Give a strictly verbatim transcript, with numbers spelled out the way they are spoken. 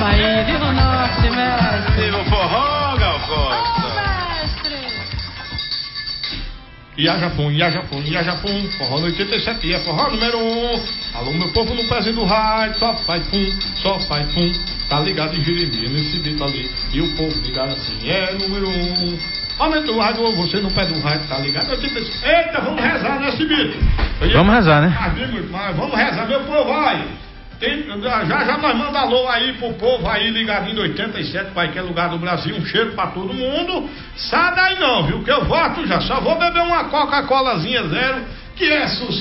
Toma aí, viva o norte, mestre. Viva o forró, Gal Costa. Ô, mestre. Iajapum, Iajapum, Iajapum, forró no oitenta e sete é forró número um. Alô, meu povo no pezinho do rádio, só faz pum, só faz pum. Tá ligado em Jeremias, nesse beat ali. E o povo ligado assim, é número um. Aumenta o rádio, ou você no pé do rádio, tá ligado? Eita, vamos rezar nesse beat. Vamos rezar, né? Mas vamos rezar, meu povo, vai. Tem, já já nós manda alô aí pro povo aí ligadinho do oitenta e sete, qualquer lugar do Brasil, um cheiro pra todo mundo. Sai daí não, viu? Que eu voto já, só vou beber uma Coca-Colazinha zero, que é sucesso.